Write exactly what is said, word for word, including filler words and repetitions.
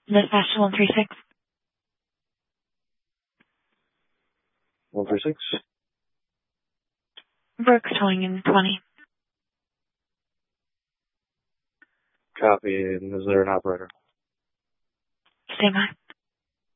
Dispatch to one three six. one three six. Brooks towing in twenty. Copy. And is there an operator? Stand by.